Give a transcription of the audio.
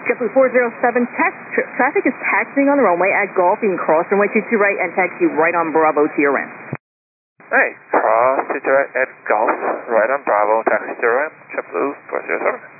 JetBlue 407, traffic is taxiing on the runway at Gulf. You can cross runway 22 right and taxi right on Bravo to your ramp. Hey, cross to right at Gulf, right on Bravo, taxi to your ramp, JetBlue 407.